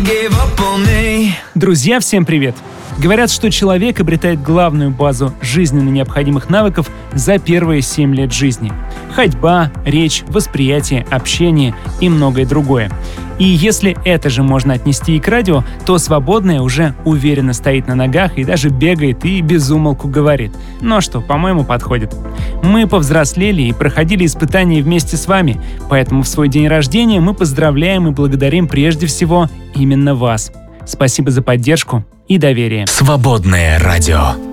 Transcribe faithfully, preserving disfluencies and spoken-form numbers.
Друзья, всем привет! Говорят, что человек обретает главную базу жизненно необходимых навыков за первые семь лет жизни. Ходьба, речь, восприятие, общение и многое другое. И если это же можно отнести и к радио, то свободное уже уверенно стоит на ногах и даже бегает и без умолку говорит. Ну что, по-моему, подходит. Мы повзрослели и проходили испытания вместе с вами, поэтому в свой день рождения мы поздравляем и благодарим прежде всего именно вас. Спасибо за поддержку и доверие. Свободное радио.